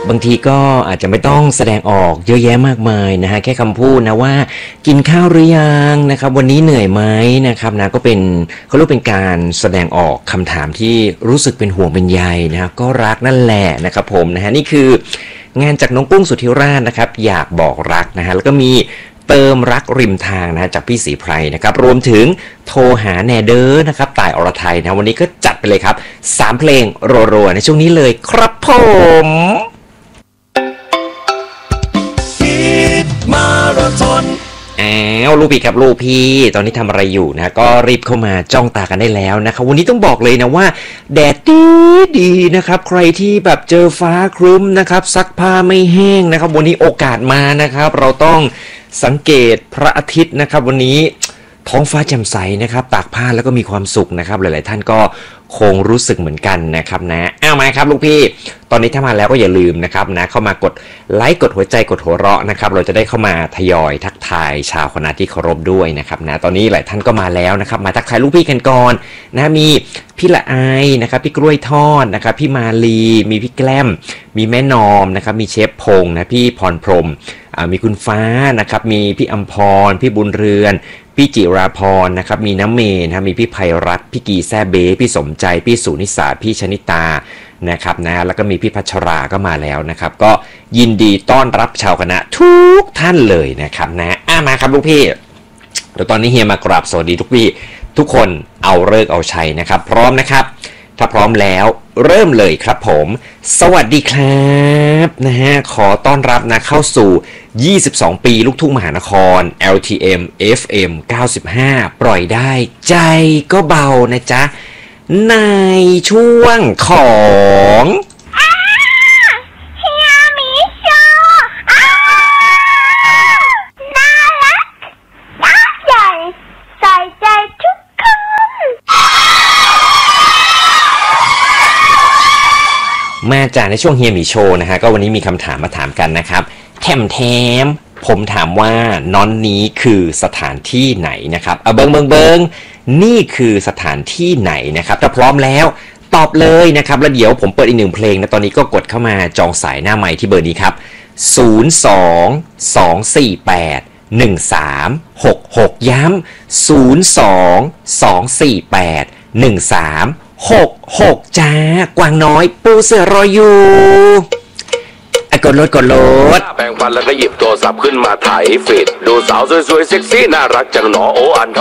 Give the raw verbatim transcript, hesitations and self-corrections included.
บางทีก็อาจจะไม่ต้องแสดงออกเยอะแยะมากมายนะฮะแค่คำพูดนะว่ากินข้าวหรือยังนะครับวันนี้เหนื่อยไหมนะครับนะก็เป็นเขาเรียกเป็นการแสดงออกคำถามที่รู้สึกเป็นห่วงเป็นใยนะครับก็รักนั่นแหละนะครับผมนะฮะนี่คืองานจากน้องกุ้งสุทธิราชนะครับอยากบอกรักนะฮะแล้วก็มีเติมรักริมทางนะจากพี่ศรีไพรนะครับรวมถึงโทรหาแนเดอร์นะครับต่ายอรไทยนะวันนี้ก็จัดไปเลยครับสามเพลงรัวๆในช่วงนี้เลยครับผมมาราธอนอ้าวลูกพี่ครับลูกพี่ตอนนี้ทำอะไรอยู่นะก็รีบเข้ามาจ้องตากันได้แล้วนะครับวันนี้ต้องบอกเลยนะว่าแดดดีดีนะครับใครที่แบบเจอฟ้าครึ้มนะครับซักผ้าไม่แห้งนะครับวันนี้โอกาสมานะครับเราต้องสังเกตพระอาทิตย์นะครับวันนี้ท้องฟ้าแจ่มใสนะครับตากผ้าแล้วก็มีความสุขนะครับหลายๆท่านก็คงรู้สึกเหมือนกันนะครับนะอ้าวมาครับลูกพี่ตอนนี้ถ้ามาแล้วก็อย่าลืมนะครับนะเข้ามากดไลค์กดหัวใจกดหัวเราะนะครับเราจะได้เข้ามาทยอยทักทายชาวคณะที่เคารพด้วยนะครับนะตอนนี้หลายท่านก็มาแล้วนะครับมาทักทายลูกพี่กันก่อนนะมีพี่ละไอนะครับพี่กล้วยทอดนะครับพี่มาลีมีพี่แกล้มมีแม่นอมนะครับมีเชฟพงษ์นะพี่พรพรหมมีคุณฟ้านะครับมีพี่อัมพรพี่บุญเรือนพี่จิราพรนะครับมีน้ำเมย์นะครับมีพี่ไพรัตน์พี่กีแซ่เบ้พี่สมใจพี่สุนิสาพี่ชนิตานะครับนะแล้วก็มีพี่พัชราก็มาแล้วนะครับก็ยินดีต้อนรับชาวคณะทุกท่านเลยนะครับนะอ่ะมาครับลูกพี่เดี๋ยวตอนนี้เฮียมากราบสวัสดีทุกพี่ทุกคนเอาเลิกเอาชัยนะครับพร้อมนะครับถ้าพร้อมแล้วเริ่มเลยครับผมสวัสดีครับนะฮะขอต้อนรับนะเข้าสู่ยี่สิบสองปีลูกทุ่งมหานคร แอล ที เอ็ม เอฟ เอ็ม เก้าสิบห้าปล่อยได้ใจก็เบานะจ๊ะในช่วงของมาจากในช่วงเฮียหมีโชว์นะฮะก็วันนี้มีคำถามมาถามกันนะครับแถมแถมผมถามว่าน้อนนี้คือสถานที่ไหนนะครับเอาเบิงเบิงเบิงนี่คือสถานที่ไหนนะครับถ้าพร้อมแล้วตอบเลยนะครับแล้วเดี๋ยวผมเปิดอีกหนึ่งเพลงนะตอนนี้ก็กดเข้ามาจองสายหน้าไมค์ที่เบอร์นี้ครับศูนย์ สอง สอง สี่ แปด หนึ่ง สาม หก หกย้ำศูนย์ สอง สอง สี่ แปด หนึ่ง สามหกหกจ้ากวางน้อยปูเสือรออยู่ไอ้กดรถกดรถแปรงฟันแล้วก็หยิบโทรศัพท์ขึ้นมาถ่ายฟีดดูสาวสวยๆเซ็กซี่น่ารักจังหนอโออัน